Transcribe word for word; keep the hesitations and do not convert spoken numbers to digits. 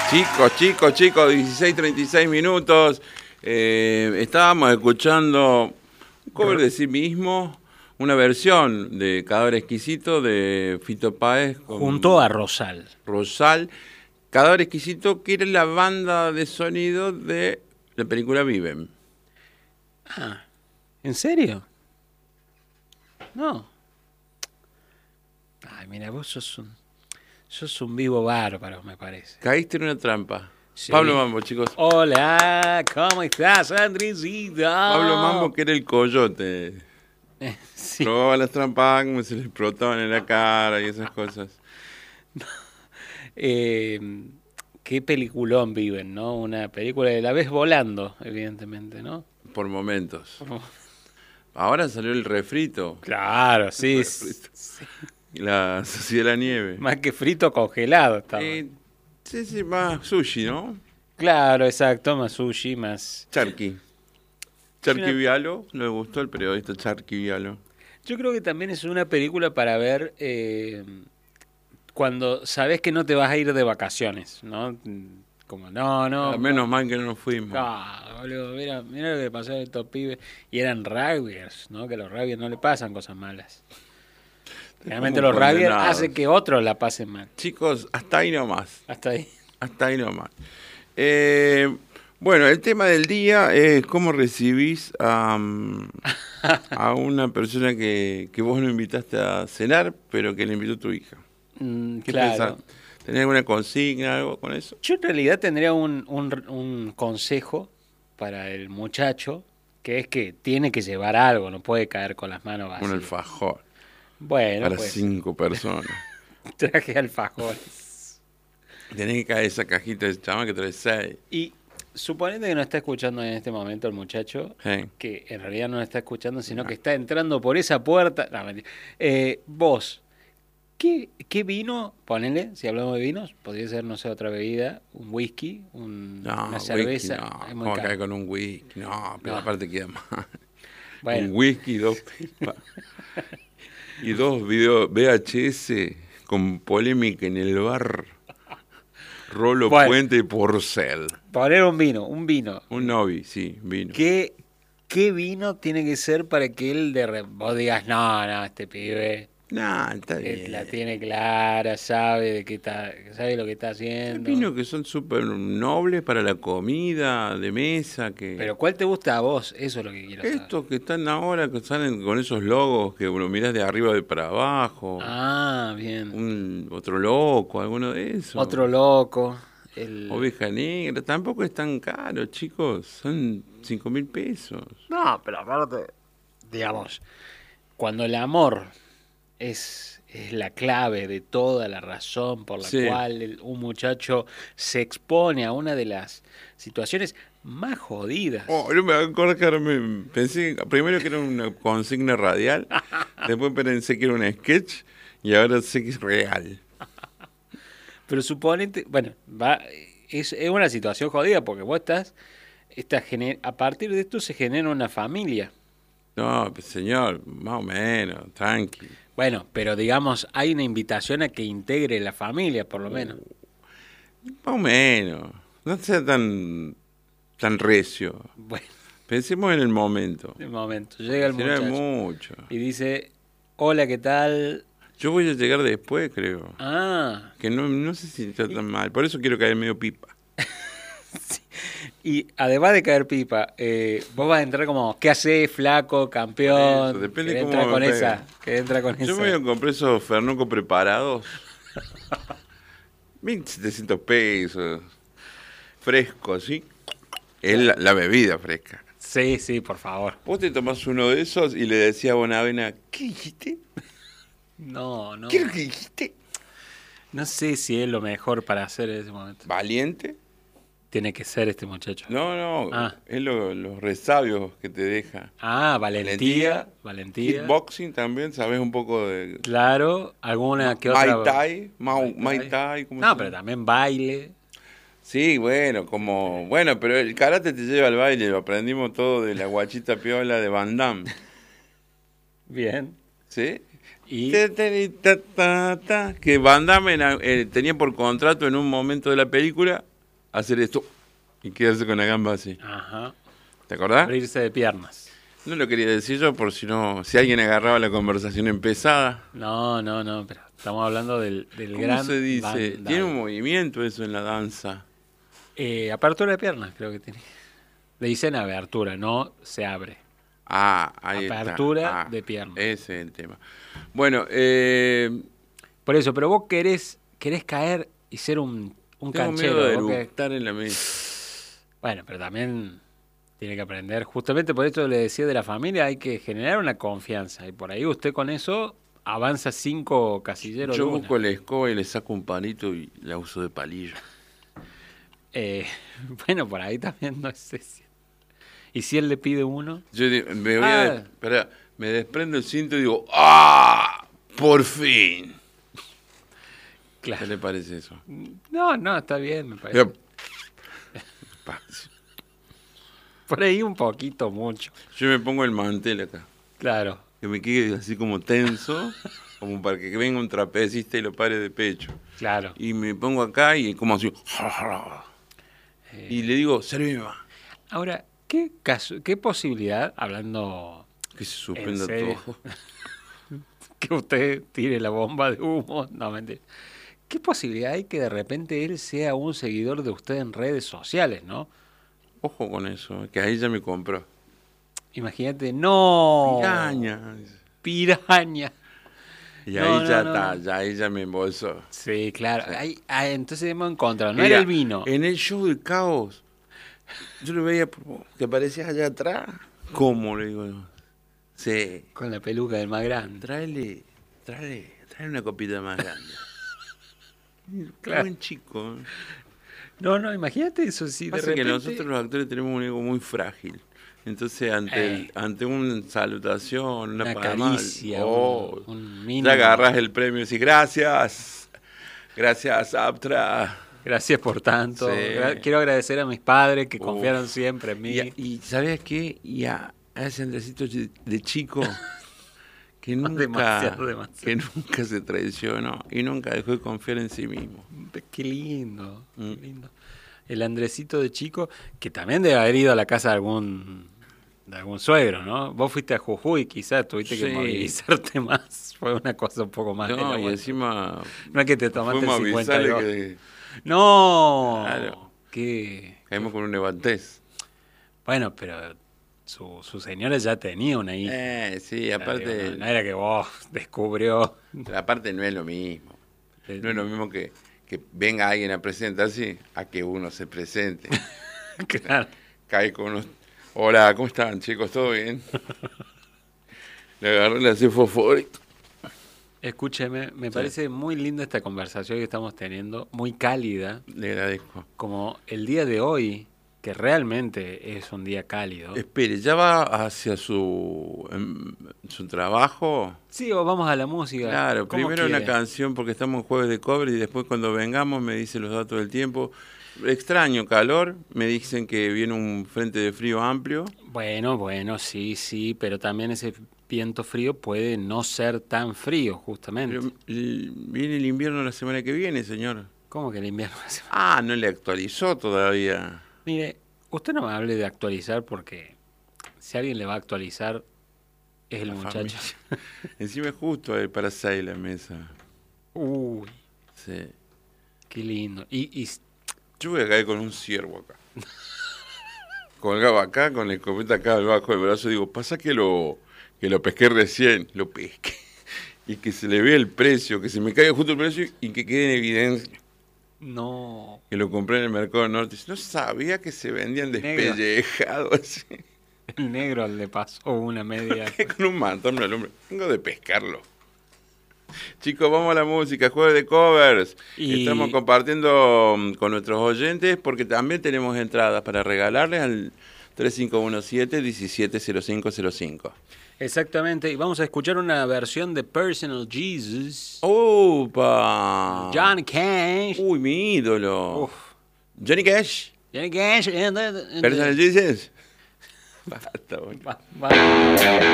Chicos, chicos, chicos, dieciséis treinta y seis minutos. Eh, estábamos escuchando un cover de sí mismo, una versión de Cadáver Exquisito de Fito Páez. Con junto a Rosal. Rosal. Cadáver Exquisito, que era la banda de sonido de la película Viven. Ah, ¿en serio? No. Ay, mira, vos sos un, sos un vivo bárbaro, me parece. Caíste en una trampa. Sí. Pablo Mambo, chicos. Hola, ¿cómo estás, Andresito? Pablo Mambo, que era el coyote. Eh, sí. Probaba las trampas, como se le explotaban en la cara y esas cosas. Eh, qué peliculón Viven, ¿no? Una película de la ves volando, evidentemente, ¿no? Por momentos. Ahora salió el refrito. Claro, sí. El refrito. Sí. La Sociedad de la Nieve. Más que frito, congelado estaba. Eh, sí, sí, más sushi, ¿no? Claro, exacto, más sushi, más... Charqui. Charqui Una... Vialo, le gustó el periodista Charqui Vialo. Yo creo que también es una película para ver eh, cuando sabes que no te vas a ir de vacaciones, ¿no? Como, no, no. Ah, menos mal que no nos fuimos. Ah, boludo, mira, mira lo que pasó a estos pibes. Y eran rugbyers, ¿no? Que a los rugbyers no le pasan cosas malas. Realmente los rugbyers hacen que otros la pasen mal. Chicos, hasta ahí nomás. Hasta ahí. Hasta ahí nomás. Eh, bueno, el tema del día es cómo recibís a, a una persona que, que vos no invitaste a cenar, pero que le invitó tu hija. Mm, ¿Qué claro. pensás? ¿Tenés alguna consigna, algo con eso? Yo en realidad tendría un, un, un consejo para el muchacho, que es que tiene que llevar algo, no puede caer con las manos vacías. Un alfajor. Bueno, para pues, cinco personas. traje alfajores. Tenés que caer esa cajita de chama que trae seis. Y suponete que no está escuchando en este momento el muchacho, Sí. que en realidad no está escuchando, sino no. que está entrando por esa puerta. No, mentira. Eh, vos, ¿qué, ¿qué vino? Ponele, si hablamos de vinos, podría ser, no sé, otra bebida, un whisky, un, No, una cerveza. Whisky, no, es muy ¿cómo caro. caer con un whisky? No, pero No. aparte queda mal. Bueno. Un whisky, dos pipas. Y dos videos V H S con polémica en el bar. Rolo bueno, Puente y Porcel. Poner un vino, un vino. Un novi, sí, vino. ¿Qué, ¿Qué vino tiene que ser para que él de re... vos digas, no, no, este pibe Nah, está bien. la tiene clara, sabe de qué está, sabe lo que está Hay haciendo? vinos que son súper nobles para la comida, de mesa, que... Pero ¿cuál te gusta a vos? Eso es lo que quiero saber. Estos que están ahora, que salen con esos logos que uno mirás de arriba de para abajo. Ah, bien. Un, otro loco, alguno de esos. Otro loco. El... Oveja negra, tampoco es tan caro, chicos. Son cinco mil pesos. No, pero aparte, digamos, cuando el amor es, es la clave de toda la razón por la Sí. cual el, un muchacho se expone a una de las situaciones más jodidas. Oh, no me acuerdo que ahora me pensé, primero que era una consigna radial, después pensé que era un sketch y ahora sé que es real. Pero suponete, bueno, va, es, es una situación jodida porque vos estás, estás gener, a partir de esto se genera una familia. No, pues señor, más o menos, tranqui. Bueno, pero digamos, hay una invitación a que integre la familia, por lo menos. Más o menos. No sea tan, tan recio. Bueno, Pensemos en el momento. de momento, llega el Si no es muchacho mucho. y dice, hola, ¿qué tal? Yo voy a llegar después, creo. Ah, Que no, no sé si está tan mal. Por eso quiero caer medio pipa. sí. Y además de caer pipa, eh, vos vas a entrar como, ¿qué hacés, flaco, campeón? Eso, depende que cómo entra me con pegue. esa, que entra con Yo esa. me voy a comprar esos Fernuco preparados. mil setecientos pesos. Fresco, ¿sí? Es la, la bebida fresca. Sí, sí, por favor. Vos te tomás uno de esos y le decís a Bonavena, ¿qué dijiste? No, no. ¿Qué es lo que dijiste? No sé si es lo mejor para hacer en ese momento. ¿Valiente? Tiene que ser este muchacho. No, no, Ah. es lo- los resabios que te deja. Ah, valentía, valentía. Kickboxing también, sabes un poco de... Claro, alguna que otra. Muay Thai, Mau- Muay Muay Thai. Thai, ¿cómo No, se pero llama? también baile. Sí, bueno, como... Bueno, pero el karate te lleva al baile, lo aprendimos todo de la guachita piola de Van Damme. Bien. ¿Sí? Y Ta, ta, ta, ta, ta, que Van Damme era- eh, tenía por contrato en un momento de la película hacer esto y quedarse con la gamba así. Ajá. ¿Te acordás? Abrirse de piernas. No lo quería decir yo por si no, si alguien agarraba la conversación empezada. No, no, no, pero estamos hablando del, del ¿Cómo gran se dice? Van Damme. Tiene un movimiento eso en la danza. Eh, apertura de piernas, creo que tiene. Le dicen abertura, no se abre. Ah, ahí Apertura está. Ah, de piernas. Ese es el tema. Bueno, eh, Por eso, pero vos querés, querés caer y ser un, un tengo canchero. miedo de vos querés- eructar en la mesa. Bueno, pero también tiene que aprender. Justamente por esto le decía de la familia, hay que generar una confianza. Y por ahí usted con eso avanza cinco casilleros. Yo de una. busco la escoba y le saco un palito y la uso de palillo. Eh, bueno, por ahí también no sé si... ¿Y si él le pide uno? Yo digo, me voy Ah. a... Esperá, me desprendo el cinto y digo, ¡ah! ¡Por fin! ¿Qué Claro. le parece eso? No, no, está bien, me parece. Ya- Por ahí un poquito mucho. Yo me pongo el mantel acá, Claro. que me quede así como tenso, como para que venga un trapecista y lo pare de pecho. Claro. Y me pongo acá y como así... Eh, Y le digo, servime más. Ahora, ¿qué caso, qué posibilidad, hablando Que se suspenda serio? todo. que usted tire la bomba de humo? No, mentira. ¿Qué posibilidad hay que de repente él sea un seguidor de usted en redes sociales, no? Ojo con eso, que ahí ya me compró. Imagínate, no. Piraña. Piraña. Y No, ahí no, ya no. está, ya ahí ya me embolsó. Sí, claro. Ahí- ah, entonces hemos encontrado. No Mira, era el vino. En el show del caos, yo lo veía, por- que aparecías allá atrás. ¿Cómo? Le digo, sí, Con la peluca del más grande. tráele, tráele, tráele una copita más grande. Claro. Buen chico. No, no, imagínate eso. Si de Pasa repente... que nosotros los actores tenemos un ego muy frágil. Entonces, ante, Eh. el- ante una salutación, una, Una palmada, caricia, oh, un, un mínimo. ya agarras el premio y decís, gracias, gracias, Aptra. Gracias por tanto. Sí. Gra- Quiero agradecer a mis padres que Uf. confiaron siempre en mí. Y, y ¿sabes qué? Y a, a ese Andresito de de chico que nunca, Demasiado, demasiado. que nunca se traicionó y nunca dejó de confiar en sí mismo. Qué lindo, Mm. qué lindo. El Andresito de chico, que también debe haber ido a la casa de algún de algún suegro, ¿no? Vos fuiste a Jujuy, quizás tuviste que Sí. movilizarte más. Fue una cosa un poco más. de la No, y buena. encima No es que te tomaste fuimos a el avisarle cincuenta y dos. que No. Claro. Qué. caímos con un levantés. Bueno, pero su, su señora ya tenía una hija. Eh, sí, O sea, aparte, digo, no, no era que vos descubrió. aparte no es lo mismo. No es lo mismo que, que venga alguien a presentarse a que uno se presente. Claro. Cae con unos... Hola, ¿cómo están, chicos? ¿Todo bien? Le agarré la fosforito. Escúcheme, me Sí. parece muy linda esta conversación que estamos teniendo, muy cálida, Le agradezco. como el día de hoy, que realmente es un día cálido. Espere, ¿ya va hacia su, em, su trabajo? Sí, o vamos a la música. Claro, ¿Cómo primero una quiere? canción porque estamos en jueves de cover y después cuando vengamos me dice los datos del tiempo. Extraño calor, me dicen que viene un frente de frío amplio. Bueno, bueno, sí, sí, pero también ese viento frío puede no ser tan frío, justamente. Pero el- viene el invierno la semana que viene, señor. ¿Cómo que el invierno hace- Ah, no le actualizó todavía. Mire, usted no me hable de actualizar porque si alguien le va a actualizar es el La muchacho. Encima es justo ahí para seis la mesa. Uy, Sí. qué lindo. Y, y Yo voy a caer con un ciervo acá. Colgado acá, con la escopeta acá debajo del brazo, digo, pasa que lo, que lo pesqué recién, lo pesqué. Y que se le vea el precio, que se me caiga justo el precio y que quede en evidencia no. que lo compré en el Mercado Norte. No sabía que se vendían Negro. despellejados así. El negro le pasó una media. Con un mantón al hombre. Vengo de pescarlo. Chicos, vamos a la música, jueves de covers. Y- Estamos compartiendo mm, con nuestros oyentes porque también tenemos entradas para regalarles al tres cinco uno siete, uno siete cero cinco cero cinco. Exactamente. Y vamos a escuchar una versión de Personal Jesus. ¡Opa! Johnny Cash. Uy, mi ídolo. Uf. Johnny Cash. Johnny Cash. and the- and the- Personal Jesus. Basta, boludo. Va- va.